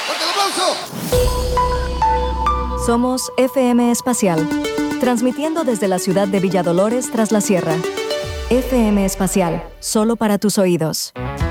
¡Fuerte el aplauso! Somos FM Espacial, transmitiendo desde la ciudad de Villa Dolores tras la sierra. FM Espacial, solo para tus oídos.